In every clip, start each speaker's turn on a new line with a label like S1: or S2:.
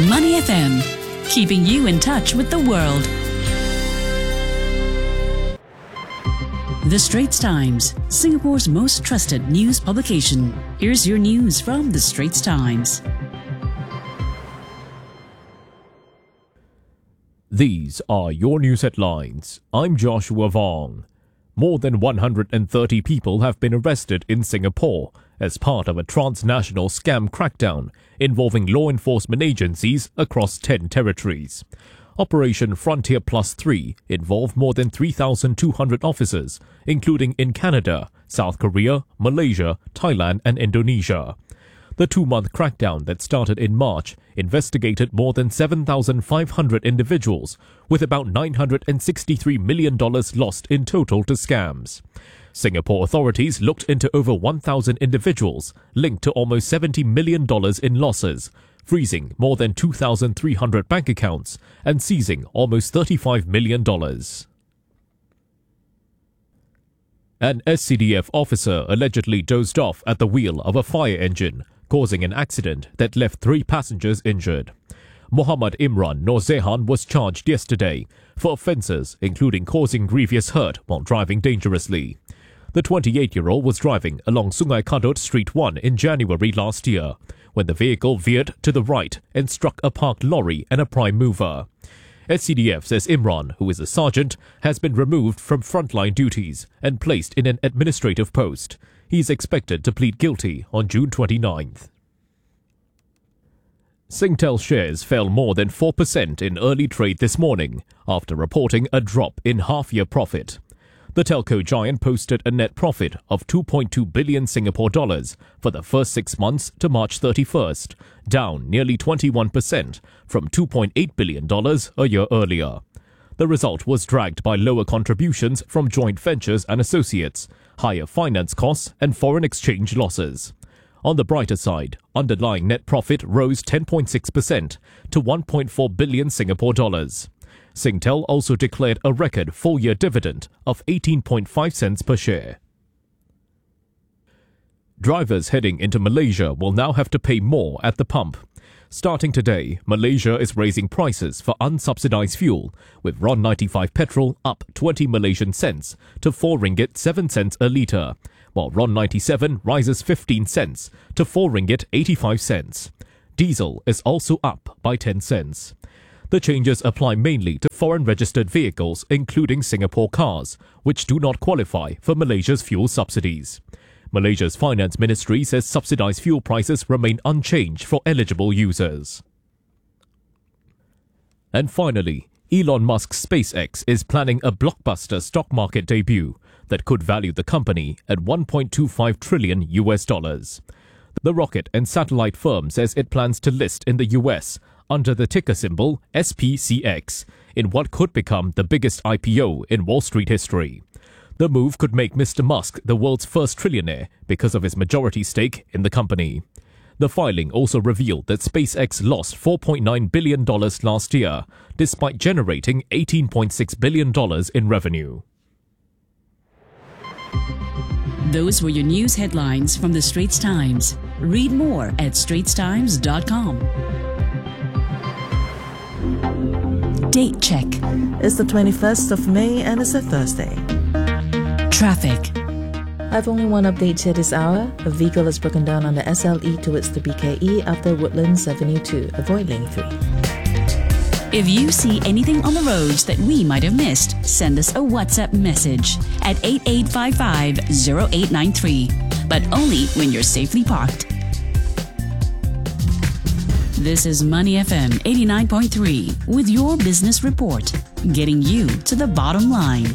S1: Money FM, keeping you in touch with the world. The Straits Times, Singapore's most trusted news publication. Here's your news from The Straits Times.
S2: These are your news headlines. I'm Joshua Vong. More than 130 people have been arrested in Singapore as part of a transnational scam crackdown involving law enforcement agencies across 10 territories. Operation Frontier Plus 3 involved more than 3,200 officers, including in Canada, South Korea, Malaysia, Thailand and Indonesia. The 2-month crackdown that started in March investigated more than 7,500 individuals, with about $963 million lost in total to scams. Singapore authorities looked into over 1,000 individuals linked to almost $70 million in losses, freezing more than 2,300 bank accounts and seizing almost $35 million. An SCDF officer allegedly dozed off at the wheel of a fire engine, causing an accident that left 3 passengers injured. Muhammad Imran Norzehan was charged yesterday for offences including causing grievous hurt while driving dangerously. The 28-year-old was driving along Sungai Kadut Street 1 in January last year, when the vehicle veered to the right and struck a parked lorry and a prime mover. SCDF says Imran, who is a sergeant, has been removed from frontline duties and placed in an administrative post. He is expected to plead guilty on June 29th. Singtel shares fell more than 4% in early trade this morning after reporting a drop in half-year profit. The telco giant posted a net profit of 2.2 billion Singapore dollars for the first 6 months to March 31st, down nearly 21% from $2.8 billion a year earlier. The result was dragged by lower contributions from joint ventures and associates, higher finance costs and foreign exchange losses. On the brighter side, underlying net profit rose 10.6% to 1.4 billion Singapore dollars. Singtel also declared a record full-year dividend of 18.5 cents per share. Drivers heading into Malaysia will now have to pay more at the pump. Starting today, Malaysia is raising prices for unsubsidized fuel, with RON 95 petrol up 20 Malaysian cents to 4 ringgit 7 cents a litre, while RON 97 rises 15 cents to 4 ringgit 85 cents. Diesel is also up by 10 cents. The changes apply mainly to foreign-registered vehicles, including Singapore cars, which do not qualify for Malaysia's fuel subsidies. Malaysia's Finance Ministry says subsidized fuel prices remain unchanged for eligible users. And finally, Elon Musk's SpaceX is planning a blockbuster stock market debut that could value the company at $1.25 trillion. The rocket and satellite firm says it plans to list in the US under the ticker symbol SPCX in what could become the biggest IPO in Wall Street history. The move could make Mr. Musk the world's first trillionaire because of his majority stake in the company. The filing also revealed that SpaceX lost $4.9 billion last year, despite generating $18.6 billion in revenue.
S1: Those were your news headlines from The Straits Times. Read more at straitstimes.com. Date check.
S3: It's the 21st of May and it's a Thursday.
S1: Traffic.
S3: I've only one update here this hour. A vehicle has broken down on the SLE towards the BKE after Woodlands Avenue 2. Avoid lane 3.
S1: If you see anything on the roads that we might have missed, send us a WhatsApp message at 8855-0893. But only when you're safely parked. This is Money FM 89.3 with your business report, getting you to the bottom line.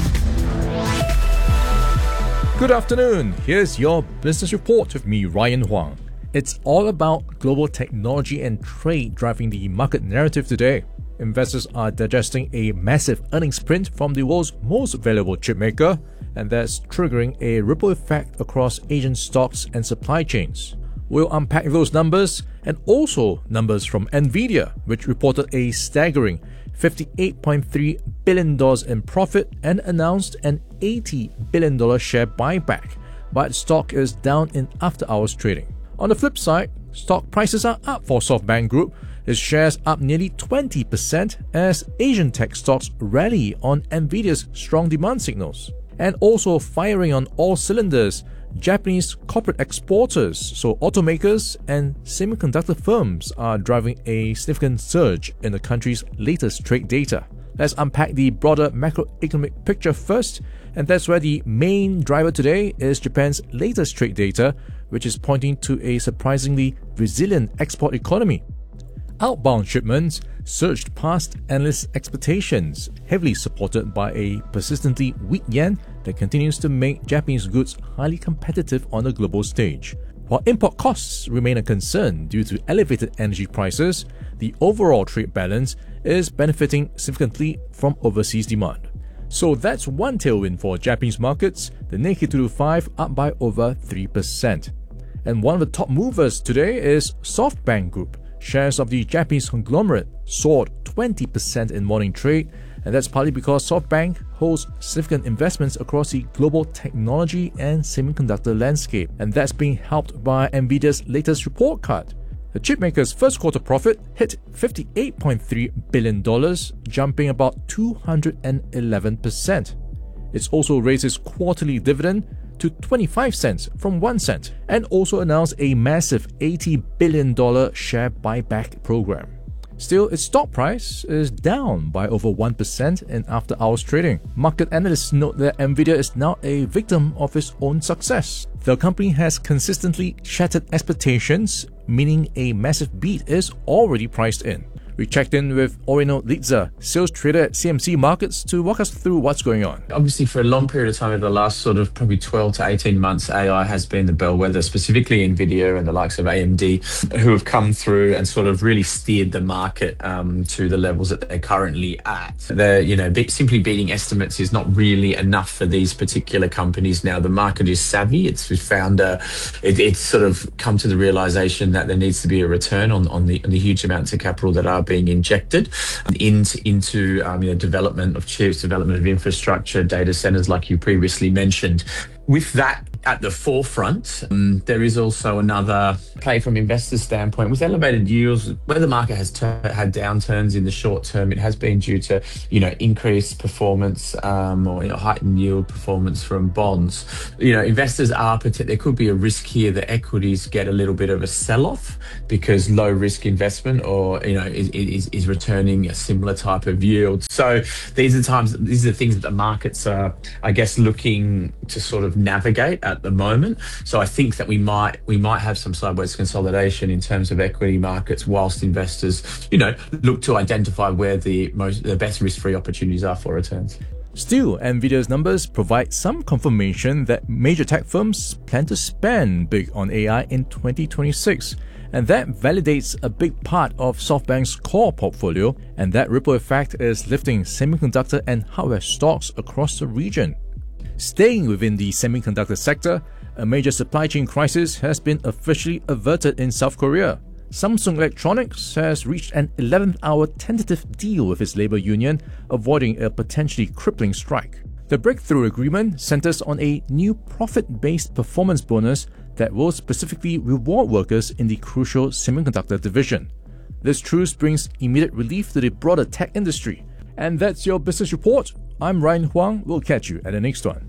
S4: Good afternoon. Here's your business report with me, Ryan Huang. It's all about global technology and trade driving the market narrative today. Investors are digesting a massive earnings print from the world's most valuable chipmaker, and that's triggering a ripple effect across Asian stocks and supply chains. We'll unpack those numbers and also numbers from Nvidia, which reported a staggering $58.3 billion in profit and announced an $80 billion share buyback, but stock is down in after-hours trading. On the flip side, stock prices are up for SoftBank Group, Its shares up nearly 20% as Asian tech stocks rally on Nvidia's strong demand signals. And also firing on all cylinders, Japanese corporate exporters, so automakers and semiconductor firms, are driving a significant surge in the country's latest trade data. Let's unpack the broader macroeconomic picture first, and that's where the main driver today is Japan's latest trade data, which is pointing to a surprisingly resilient export economy. Outbound shipments surged past analysts' expectations, heavily supported by a persistently weak yen that continues to make Japanese goods highly competitive on the global stage. While import costs remain a concern due to elevated energy prices, the overall trade balance is benefiting significantly from overseas demand. So that's one tailwind for Japanese markets, the Nikkei 225 up by over 3%. And one of the top movers today is SoftBank Group. Shares of the Japanese conglomerate soared 20% in morning trade, and that's partly because SoftBank holds significant investments across the global technology and semiconductor landscape, and that's being helped by Nvidia's latest report card. The chipmaker's first quarter profit hit $58.3 billion, jumping about 211%. It's also raised its quarterly dividend to 25 cents from 1 cent, and also announced a massive $80 billion share buyback program. Still, its stock price is down by over 1% in after-hours trading. Market analysts note that Nvidia is now a victim of its own success. The company has consistently shattered expectations, meaning a massive beat is already priced in. We checked in with Orino Litza, sales trader at CMC Markets, to walk us through what's going on.
S5: Obviously, for a long period of time, over the last sort of probably 12 to 18 months, AI has been the bellwether, specifically NVIDIA and the likes of AMD, who have come through and sort of really steered the market to the levels that they're currently at. They're, simply beating estimates is not really enough for these particular companies now. The market is savvy. It's sort of come to the realization that there needs to be a return on the huge amounts of capital that are being injected into development of chips, development of infrastructure, data centers, like you previously mentioned. With that at the forefront, there is also another play from investors' standpoint. With elevated yields, where the market has had downturns in the short term, it has been due to increased performance or heightened yield performance from bonds. Investors there could be a risk here that equities get a little bit of a sell-off because low risk investment is returning a similar type of yield. So these are things that the markets are, I guess, looking to sort of navigate at the moment. So I think that we might have some sideways consolidation in terms of equity markets, whilst investors look to identify where the best risk-free opportunities are for returns.
S4: Still, Nvidia's numbers provide some confirmation that major tech firms plan to spend big on AI in 2026, and that validates a big part of SoftBank's core portfolio, and that ripple effect is lifting semiconductor and hardware stocks across the region. Staying within the semiconductor sector, a major supply chain crisis has been officially averted in South Korea. Samsung Electronics has reached an 11-hour tentative deal with its labor union, avoiding a potentially crippling strike. The breakthrough agreement centers on a new profit-based performance bonus that will specifically reward workers in the crucial semiconductor division. This truce brings immediate relief to the broader tech industry. And that's your business report. I'm Ryan Huang. We'll catch you at the next one.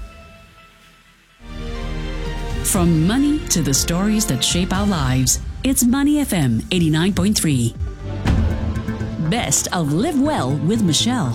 S1: From money to the stories that shape our lives, it's Money FM 89.3. Best of Live Well with Michelle.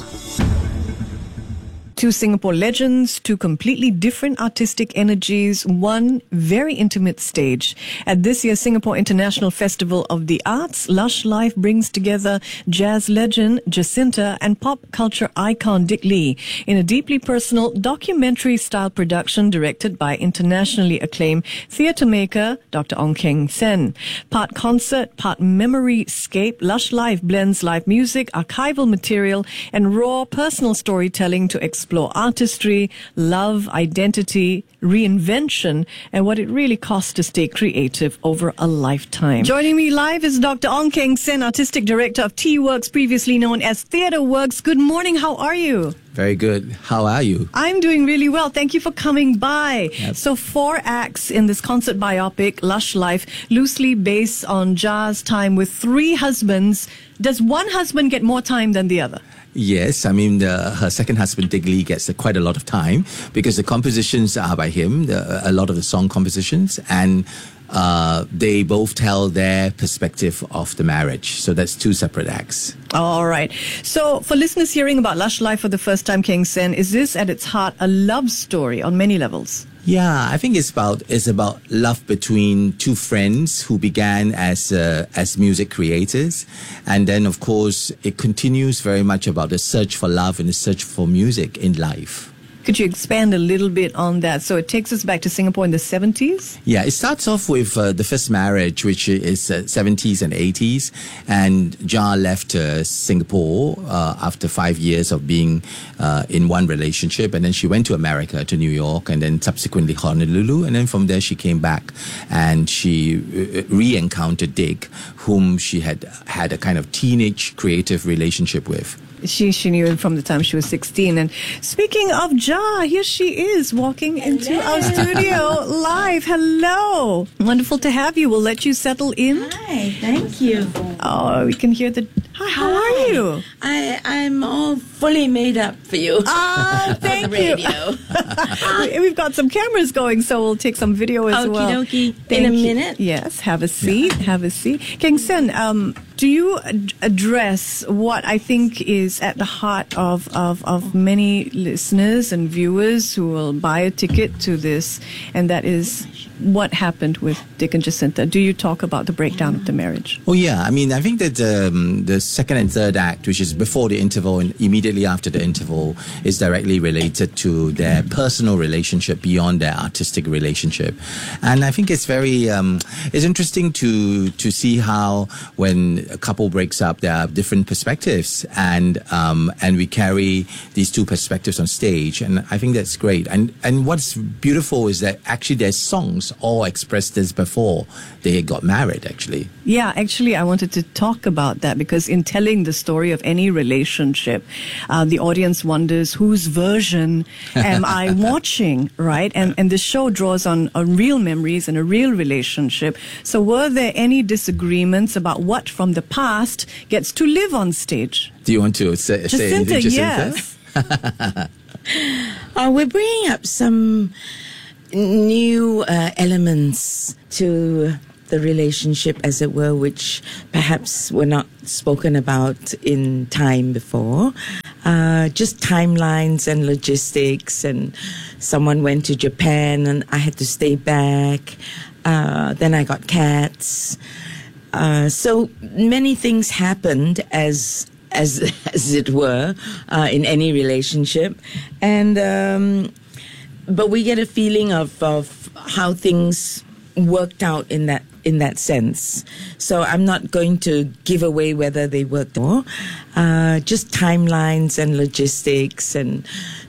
S6: Two Singapore legends, two completely different artistic energies, one very intimate stage. At this year's Singapore International Festival of the Arts, Lush Life brings together jazz legend Jacinta and pop culture icon Dick Lee in a deeply personal documentary-style production directed by internationally acclaimed theatre maker Dr. Ong Keng Sen. Part concert, part memory-scape, Lush Life blends live music, archival material, and raw personal storytelling to explore artistry, love, identity, reinvention, and what it really costs to stay creative over a lifetime. Joining me live is Dr. Ong Keng Sen, Artistic Director of T-Works, previously known as Theatre Works. Good morning, how are you?
S7: Very good. How are you?
S6: I'm doing really well. Thank you for coming by.
S7: Yep.
S6: So 4 acts in this concert biopic, Lush Life, loosely based on Ja's time with 3 husbands. Does one husband get more time than the other?
S7: Yes, I mean, her second husband, Dick Lee, gets quite a lot of time because the compositions are by him, a lot of the song compositions, and they both tell their perspective of the marriage. So that's 2 separate acts.
S6: All right. So for listeners hearing about Lush Life for the first time, Keng Sen, is this at its heart a love story on many levels?
S7: Yeah, I think it's about love between 2 friends who began as music creators, and then of course it continues very much about the search for love and the search for music in life.
S6: Could you expand a little bit on that? So it takes us back to Singapore in the 70s?
S7: Yeah, it starts off with the first marriage, which is 70s and 80s. And Ja left Singapore after 5 years of being in one relationship. And then she went to America, to New York, and then subsequently Honolulu. And then from there she came back and she re-encountered Dick, whom she had a kind of teenage creative relationship with.
S6: She knew him from the time she was 16. And speaking of Ja, here she is walking into our studio live. Hello. Wonderful to have you. We'll let you settle in.
S8: Hi, thank you.
S6: Oh, we can hear the... Hi, how are you?
S8: I'm all fully made up for you.
S6: Ah, thank
S8: on the radio.
S6: We've got some cameras going, so we'll take some video as well.
S8: Okie dokie.
S6: Thank
S8: In a
S6: you.
S8: minute.
S6: Yes, have a seat. Have a seat. Keng Sen, do you address what I think is at the heart of many listeners and viewers who will buy a ticket to this, and that is what happened with Dick and Jacinta? Do you talk about the breakdown of the marriage?
S7: Oh, yeah. I mean, I think that the second and third act, which is before the interval and immediately after the interval, is directly related to their personal relationship beyond their artistic relationship. And I think it's very, it's interesting to see how when a couple breaks up, there are different perspectives, and we carry these 2 perspectives on stage. And I think that's great. And what's beautiful is that actually their songs all expressed this before they got married, actually.
S6: Yeah, actually, I wanted to talk about that because in telling the story of any relationship, the audience wonders whose version am I watching, right? And the show draws on real memories and a real relationship. So were there any disagreements about what from the past gets to live on stage?
S7: Do you want to say anything, Jacinta?
S6: Yes.
S8: We're bringing up some new elements to the relationship, as it were, which perhaps were not spoken about in time before. Just timelines and logistics, and someone went to Japan and I had to stay back. Then I got cats. So many things happened as it were, in any relationship. And but we get a feeling of how things worked out in that sense. So I'm not going to give away whether they worked or just timelines and logistics and